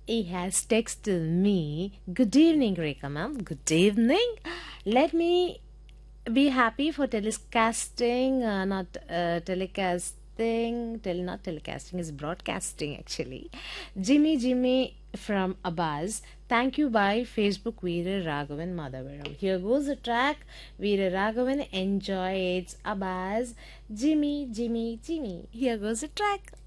He has texted me, "Good evening, Rekha ma'am. Good evening. Let me be happy for telecasting, not telecasting. Not telecasting is broadcasting actually. Jimmy from Abbas. Thank you by Facebook Veera Raghavan Madhavaram. Here goes the track. Veera Raghavan, enjoy. It's Abbas. Jimmy. Here goes the track.